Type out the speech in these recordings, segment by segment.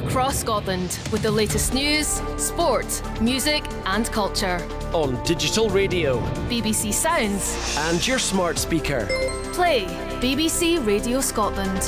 across Scotland with the latest news, sport, music and culture. On digital radio, BBC Sounds and your smart speaker. Play BBC Radio Scotland.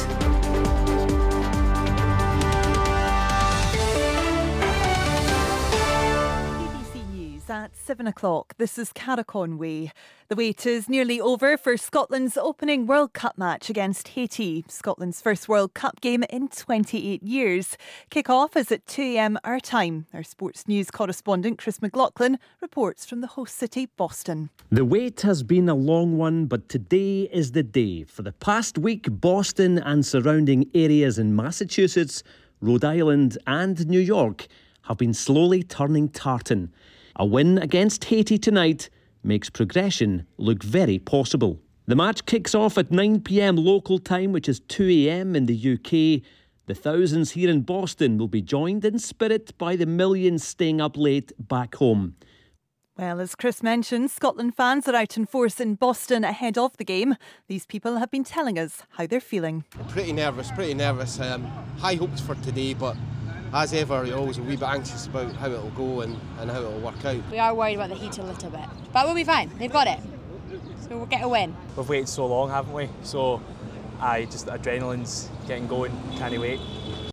At 7 o'clock, this is Cara Conway. The wait is nearly over for Scotland's opening World Cup match against Haiti, Scotland's first World Cup game in 28 years. Kick-off is at 2 a.m. our time. Our sports news correspondent Chris McLaughlin reports from the host city, Boston. The wait has been a long one, but today is the day. For the past week, Boston and surrounding areas in Massachusetts, Rhode Island and New York have been slowly turning tartan. A win against Haiti tonight makes progression look very possible. The match kicks off at 9 p.m. local time, which is 2 a.m. in the UK. The thousands here in Boston will be joined in spirit by the millions staying up late back home. Well, as Chris mentioned, Scotland fans are out in force in Boston ahead of the game. These people have been telling us how they're feeling. Pretty nervous. High hopes for today, but as ever, you're always a wee bit anxious about how it'll go and how it'll work out. We are worried about the heat a little bit, but we'll be fine. They've got it. So we'll get a win. We've waited so long, haven't we? So, just adrenaline's getting going. Can't wait.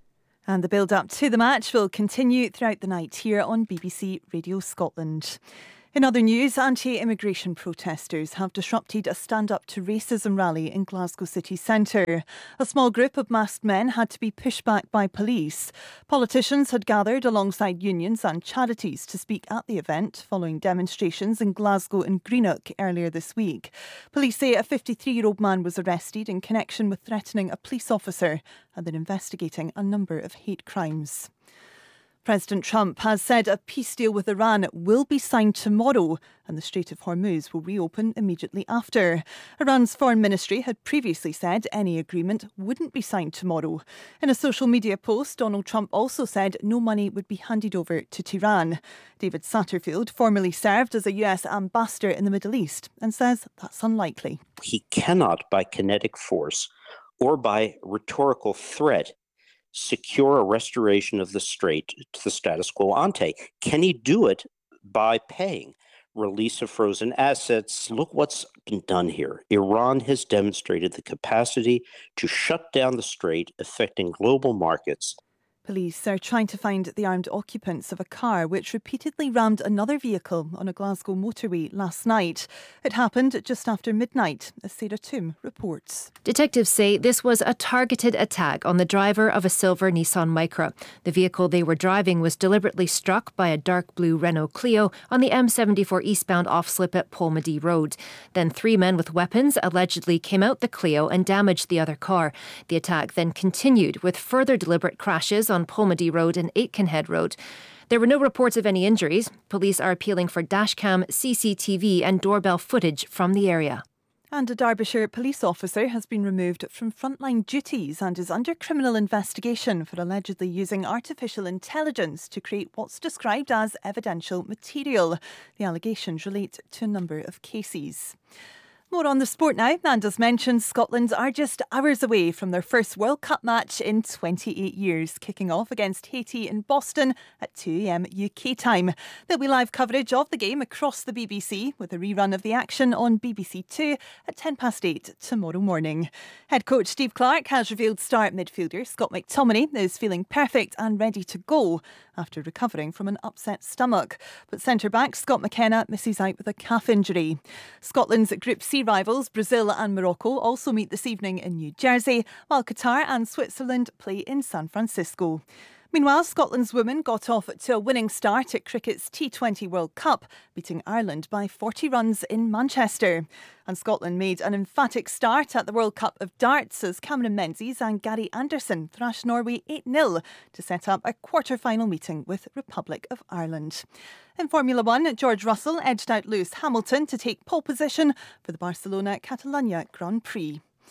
And the build-up to the match will continue throughout the night here on BBC Radio Scotland. In other news, anti-immigration protesters have disrupted a stand-up to racism rally in Glasgow city centre. A small group of masked men had to be pushed back by police. Politicians had gathered alongside unions and charities to speak at the event following demonstrations in Glasgow and Greenock earlier this week. Police say a 53-year-old man was arrested in connection with threatening a police officer and they're investigating a number of hate crimes. President Trump has said a peace deal with Iran will be signed tomorrow and the Strait of Hormuz will reopen immediately after. Iran's foreign ministry had previously said any agreement wouldn't be signed tomorrow. In a social media post, Donald Trump also said no money would be handed over to Tehran. David Satterfield formerly served as a US ambassador in the Middle East and says that's unlikely. He cannot, by kinetic force or by rhetorical threat, secure a restoration of the strait to the status quo ante. Can he do it by paying? Release of frozen assets. Look what's been done here. Iran has demonstrated the capacity to shut down the strait, affecting global markets. Police are trying to find the armed occupants of a car which repeatedly rammed another vehicle on a Glasgow motorway last night. It happened just after midnight, as Sarah Toom reports. Detectives say this was a targeted attack on the driver of a silver Nissan Micra. The vehicle they were driving was deliberately struck by a dark blue Renault Clio on the M74 eastbound off-slip at Polmadie Road. Then 3 men with weapons allegedly came out the Clio and damaged the other car. The attack then continued with further deliberate crashes on Polmadie Road and Aitkenhead Road. There were no reports of any injuries. Police are appealing for dashcam, CCTV and doorbell footage from the area. And a Derbyshire police officer has been removed from frontline duties and is under criminal investigation for allegedly using artificial intelligence to create what's described as evidential material. The allegations relate to a number of cases. More on the sport now, and as mentioned, Scotland are just hours away from their first World Cup match in 28 years, kicking off against Haiti in Boston at 2 a.m. UK time. There'll be live coverage of the game across the BBC with a rerun of the action on BBC Two at 8:10 tomorrow morning. Head coach Steve Clarke has revealed star midfielder Scott McTominay is feeling perfect and ready to go after recovering from an upset stomach. But centre-back Scott McKenna misses out with a calf injury. Scotland's Group C rivals Brazil and Morocco also meet this evening in New Jersey, while Qatar and Switzerland play in San Francisco. Meanwhile, Scotland's women got off to a winning start at cricket's T20 World Cup, beating Ireland by 40 runs in Manchester. And Scotland made an emphatic start at the World Cup of Darts as Cameron Menzies and Gary Anderson thrashed Norway 8-0 to set up a quarter-final meeting with Republic of Ireland. In Formula One, George Russell edged out Lewis Hamilton to take pole position for the Barcelona-Catalunya Grand Prix.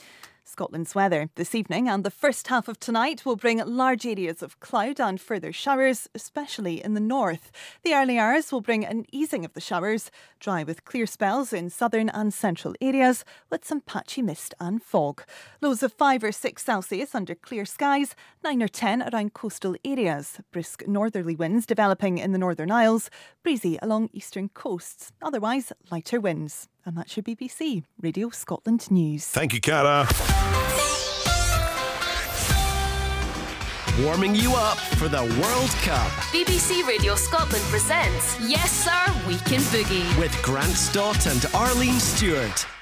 Scotland's weather this evening and the first half of tonight will bring large areas of cloud and further showers, especially in the north. The early hours will bring an easing of the showers, dry with clear spells in southern and central areas, with some patchy mist and fog. Lows of 5 or 6 Celsius under clear skies, 9 or 10 around coastal areas. Brisk northerly winds developing in the Northern Isles, breezy along eastern coasts. Otherwise, lighter winds. And that's your BBC Radio Scotland News. Thank you, Cara. Warming you up for the World Cup. BBC Radio Scotland presents Yes Sir, We Can Boogie. With Grant Stott and Arlene Stewart.